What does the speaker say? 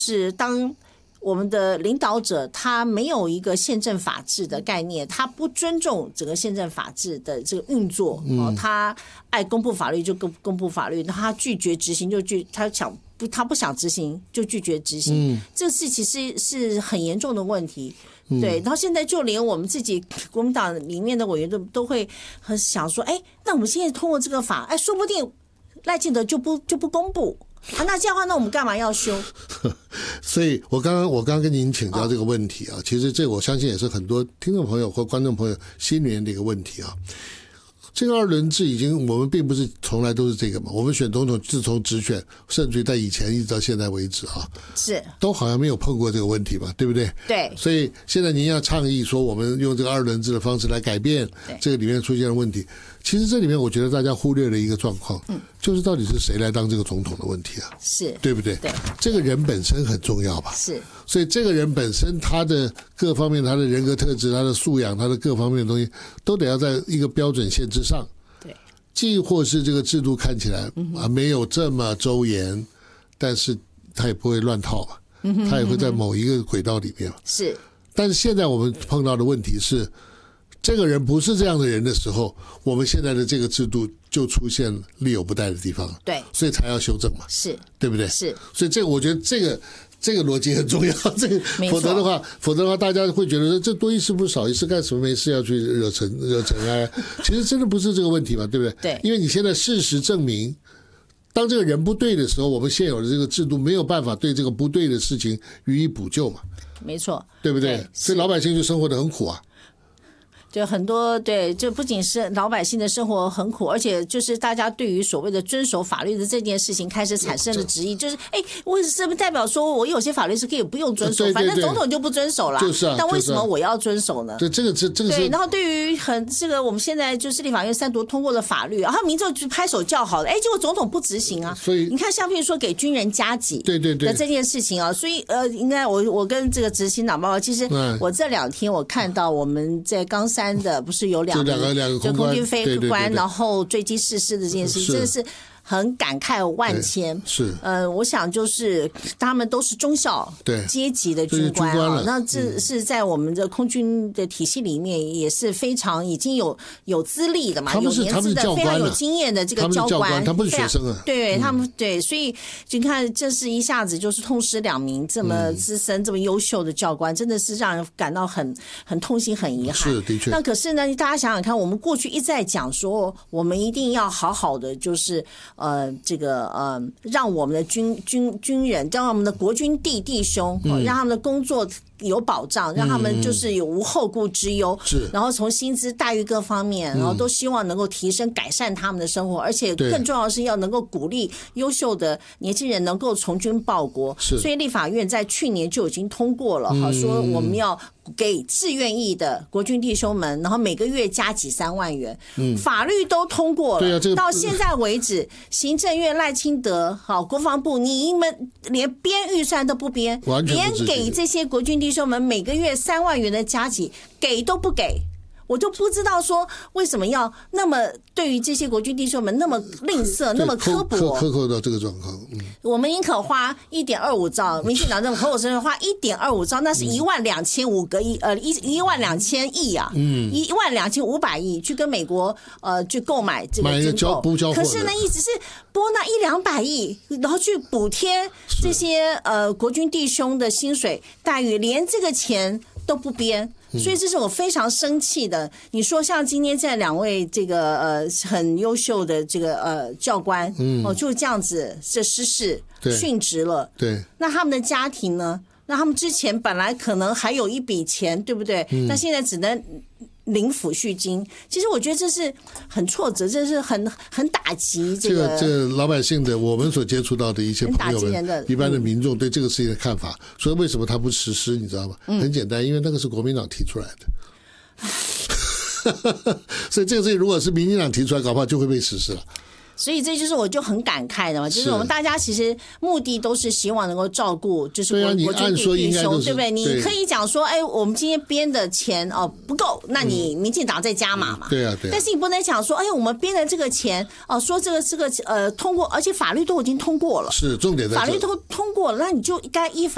是当我们的领导者他没有一个宪政法治的概念，他不尊重整个宪政法治的这个运作，他爱公布法律就公布法律，他拒绝执行他不想执行就拒绝执行，这是其实是很严重的问题。对，然后现在就连我们自己国民党里面的委员都会很想说，那我们现在通过这个法，说不定赖清德就不公布。那这样的话，那我们干嘛要修？ 所以我刚刚跟您请教这个问题啊，其实这我相信也是很多听众朋友或观众朋友心里面的一个问题啊。这个二轮制我们并不是从来都是这个嘛，我们选总统自从直选，甚至于在以前一直到现在为止啊， 是都好像没有碰过这个问题嘛，对不对？ 对。 所以现在您要倡议说我们用这个二轮制的方式来改变这个里面出现的问题，其实这里面我觉得大家忽略了一个状况，就是到底是谁来当这个总统的问题啊， 是对不对？ 对， 这个人本身很重要吧？ 是。所以这个人本身他的各方面，他的人格特质，他的素养，他的各方面的东西，都得要在一个标准线之上。 对， 既或是这个制度看起来没有这么周延，但是他也不会乱套吧？他也会在某一个轨道里面。 是。 但是现在我们碰到的问题是，这个人不是这样的人的时候，我们现在的这个制度就出现力有不逮的地方。 对， 所以才要修正嘛。是，对不对？ 是。 所以这个我觉得这个逻辑很重要，否则的话，大家会觉得这多一事不如少一事，干什么没事要去惹尘埃？其实真的不是这个问题嘛，对不对？ 对， 因为你现在事实证明，当这个人不对的时候，我们现有的这个制度没有办法对这个不对的事情予以补救嘛。 没错， 对不对？所以老百姓就生活得很苦啊。 就很多对，就不仅是老百姓的生活很苦，而且就是大家对于所谓的遵守法律的这件事情开始产生了质疑，就是我是不是代表说我有些法律是可以不用遵守，反正总统就不遵守了， 就是啊， 但为什么我要遵守呢？ 对，这个是对。然后对于这个我们现在就是立法院3读通过的法律，然后民众就拍手叫好了，结果总统不执行啊。 所以你看，像譬如说给军人加给的这件事情啊，所以应该我跟这个执行党报告，其实我这2天我看到我们在冈山的不是有两个就空军飞官，然后坠机逝世的这件事情，真的是很感慨万千。 是， 我想就是他们都是中校阶级的军官啊，那这是在我们的空军的体系里面也是非常已经有资历的嘛，有年资的，非常有经验的这个教官， 他不是学生啊， 对他们对，所以就看这是一下子就是痛失2名这么资深、这么优秀的教官，真的是让人感到很痛心、很遗憾。 是的确。 那可是呢，大家想想看，我们过去一直在讲说，我们一定要好好的就是让我们的军人，让我们的国军弟兄，让他们的工作有保障，让他们就是有无后顾之忧，然后从薪资待遇各方面，然后都希望能够提升改善他们的生活，而且更重要的是要能够鼓励优秀的年轻人能够从军报国。所以立法院在去年就已经通过了，说我们要给志愿役的国军弟兄们，然后每个月加给3万元，法律都通过了，到现在为止，行政院赖清德国防部你们连编预算都不编，连给这些国军弟兄们每个月3万元的加给给都不给。我就不知道说为什么要那么对于这些国军弟兄们那么吝啬，那么刻薄， 苛刻到这个状况。 我们宁可花1.25兆，民进党这种口口声声花1.25兆，那是12500个亿，12000亿啊，12500亿去跟美国去购买这个军购，可是呢，一直是拨那100-200亿，然后去补贴这些国军弟兄的薪水待遇，连这个钱都不编。所以这是我非常生气的。你说像今天这2位这个很优秀的这个教官，就这样子这失事殉职了。 对， 那他们的家庭呢？那他们之前本来可能还有一笔钱，对不对？那现在只能领抚恤金。其实我觉得这是很挫折，这是很打击这个老百姓的，我们所接触到的一些朋友们，一般的民众对这个事情的看法。所以为什么他不实施，你知道吗？很简单，因为那个是国民党提出来的。所以这个事情如果是民进党提出来，搞不好就会被实施了。 所以这就是我就很感慨的嘛，就是我们大家其实目的都是希望能够照顾，就是国军弟兄，对不对？你可以讲说，我们今天编的钱不够，那你民进党再加码嘛。 对啊，对啊。 但是你不能讲说，我们编的这个钱说这个通过，而且法律都已经通过了， 是重点在这， 法律都通过了，那你就该依法